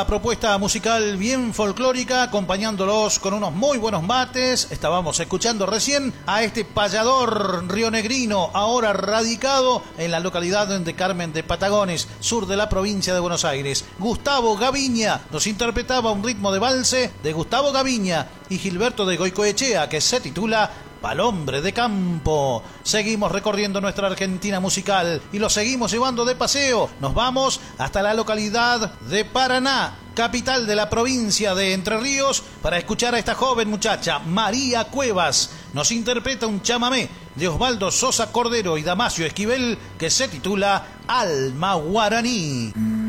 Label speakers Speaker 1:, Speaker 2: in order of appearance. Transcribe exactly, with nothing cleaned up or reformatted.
Speaker 1: Propuesta musical bien folclórica, acompañándolos con unos muy buenos mates. Estábamos escuchando recién a este payador rionegrino, ahora radicado en la localidad de Carmen de Patagones, sur de la provincia de Buenos Aires. Gustavo Gaviña nos interpretaba un ritmo de valse de Gustavo Gaviña y Gilberto de Goicoechea, que se titula Pa'l hombre de campo. Seguimos recorriendo nuestra Argentina musical y lo seguimos llevando de paseo. Nos vamos hasta la localidad de Paraná, capital de la provincia de Entre Ríos, para escuchar a esta joven muchacha, María Cuevas. Nos interpreta un chamamé de Osvaldo Sosa Cordero y Damasio Esquivel que se titula Alma Guaraní.